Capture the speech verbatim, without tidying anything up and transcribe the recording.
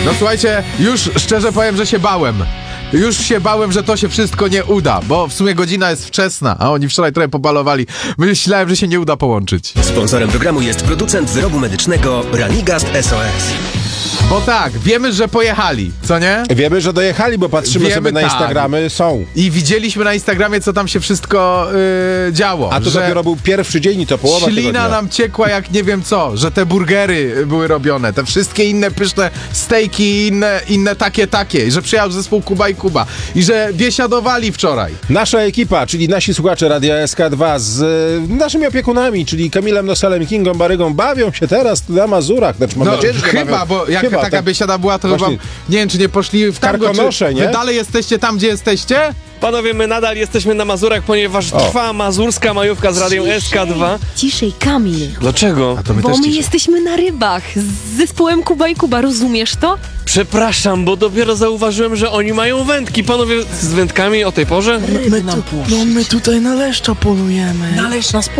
No słuchajcie, już szczerze powiem, że się bałem. Już się bałem, że to się wszystko nie uda, bo w sumie godzina jest wczesna, a oni wczoraj trochę pobalowali. Myślałem, że się nie uda połączyć. Sponsorem programu jest producent wyrobu medycznego Ranigast S O S. Bo tak, wiemy, że pojechali, co nie? Wiemy, że dojechali, bo patrzymy Wiemy, sobie na tak. Instagramy, są. I widzieliśmy na Instagramie, co tam się wszystko yy, działo. A to że dopiero był pierwszy dzień i to połowa ślina tygodnia. nam ciekła jak nie wiem co, że te burgery były robione, te wszystkie inne pyszne stejki i inne, inne takie, takie, że przyjechał zespół Kuba i Kuba i że biesiadowali wczoraj. Nasza ekipa, czyli nasi słuchacze Radia S K dwa z y, naszymi opiekunami, czyli Kamilem Noselem i Kingą Barygą bawią się teraz na Mazurach. Znaczy, mam No nadzieję, że się chyba, bawią. bo jak Chyba, taka tak. biesiada była, to chyba, Właśnie. nie wiem, czy nie poszli w targo, Karkonosze, czy nie? wy dalej jesteście tam, gdzie jesteście? Panowie, my nadal jesteśmy na Mazurach, ponieważ O. trwa mazurska majówka z Radiem S K dwa. Ciszej, Kamil. Dlaczego? To my Bo też my ciszej. jesteśmy na rybach z zespołem Kuba i Kuba, rozumiesz to? Przepraszam, bo dopiero zauważyłem, że oni mają wędki. Panowie z wędkami o tej porze? My, tu, no my tutaj na leszcza polujemy. Na leszcza